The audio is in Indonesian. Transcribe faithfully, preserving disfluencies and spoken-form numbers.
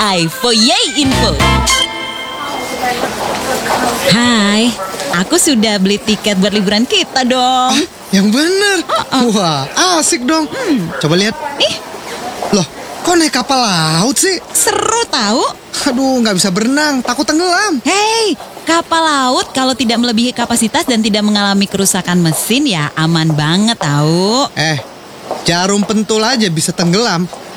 I for Yay Info. Hai, aku sudah beli tiket buat liburan kita dong. Yang bener. Uh-uh. Wah, asik dong. Coba lihat. Ih, Loh, kok naik kapal laut sih? seru tahu. Aduh, nggak bisa berenang, takut tenggelam. Hei, kapal laut kalau tidak melebihi kapasitas dan tidak mengalami kerusakan mesin ya aman banget tahu. Eh, jarum pentul aja bisa tenggelam.